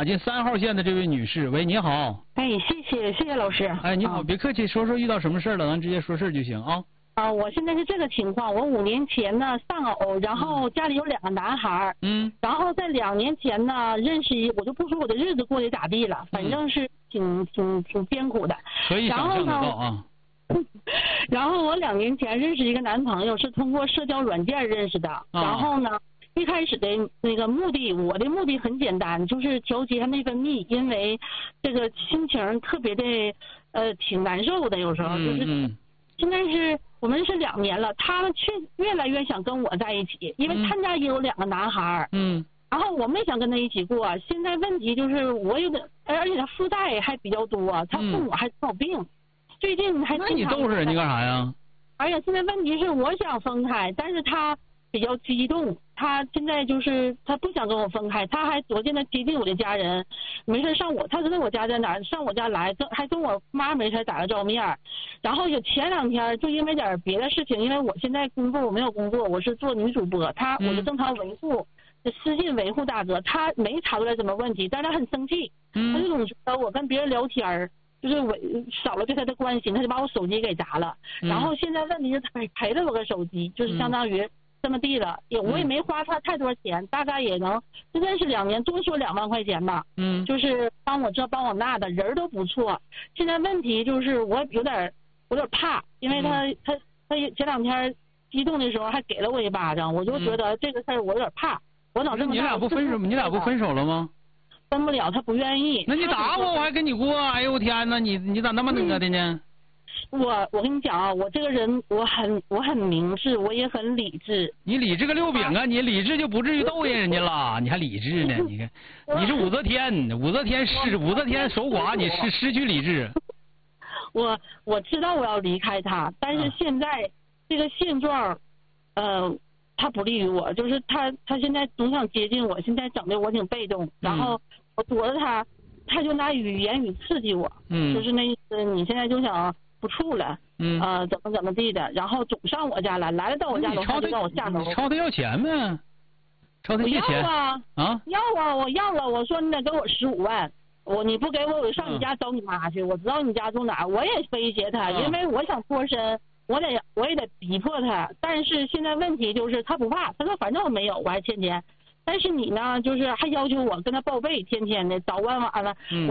打进3号线的这位女士，喂，你好。 哎，谢谢老师。 哎，你好，别客气，说遇到什么事了，咱直接说事就行啊。 我现在是这个情况，我5年前呢丧偶，然后家里有2个男孩，然后在2年前呢认识我就不说我的日子过得咋地了，反正是挺艰苦的。 可以想象得到啊。 然后我2年前认识一个男朋友，是通过社交软件认识的，然后呢。一开始的那个目的，我的目的很简单，就是调节内分泌，因为这个心情特别的挺难受的，有时候就是现在是我们是2年了，他们却越来越想跟我在一起，因为他家也有2个男孩，然后我没想跟他一起过，现在问题就是我有点，而且他负债还比较多，他父母还生有病，最近还那你逗着人家干啥呀？ 而且现在问题是我想分开，但是他比较激动，他现在就是他不想跟我分开，他还昨天他接近我的家人，没事上他知道我家在哪儿，上我家来，还跟我妈没事打个照面，然后有前2天就因为点别的事情，因为我现在我没有工作，我是做女主播，我就正常维护，私信维护大哥，他没查出来什么问题，但是他很生气，他就总觉得我跟别人聊天就是少了对他的关心，他就把我手机给砸了，然后现在问题是他赔了我个手机，就是相当于这么地了，我也没花他太多钱，大概也能就认识2年，多说2万块钱吧，就是帮我这帮我那的，人都不错。现在问题就是我有点怕，因为他前2天激动的时候还给了我1巴掌，我就觉得这个事儿我有点怕。我长这么大， 你俩不分手了吗？ 分不了，他不愿意。 那你打我还跟你过？哎呦天哪，你咋那么那个的呢？ 我跟你讲啊，我这个人我很明智，我也很理智。 你理智个六饼啊！你理智就不至于逗人家了，你还理智呢？你看，你是武则天守寡，你失去理智。 我知道我要离开他，但是现在这个现状，他不利于我，就是他现在总想接近我，现在整的我挺被动，然后我躲着他就拿言语刺激我，就是那意思，你现在就想不处了，怎么地的，然后总上我家来了到我家楼下就让我下楼。 你朝他要钱呗？朝他借钱？ 要啊，我要了，我说你得给我15万，你不给我上你家找你妈去，我知道你家住哪，我也威胁他，因为我想脱身。我也得逼迫他，但是现在问题就是他不怕，他说反正我没有，我还欠钱，但是你呢，就是还要求我跟他报备，天天的早晚晚了，